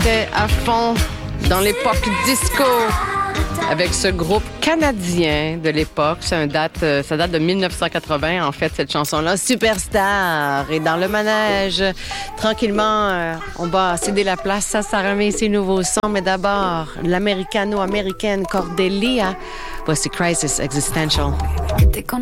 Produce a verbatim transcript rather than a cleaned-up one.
était à fond dans l'époque disco avec ce groupe canadien de l'époque. Ça date, ça date de dix-neuf cent quatre-vingts, en fait, cette chanson-là. Superstar. Et dans le manège, tranquillement, on va céder la place à Sarah May et ses nouveaux sons. Mais d'abord, l'americano-américaine Cordelia. Voici Crisis Existential.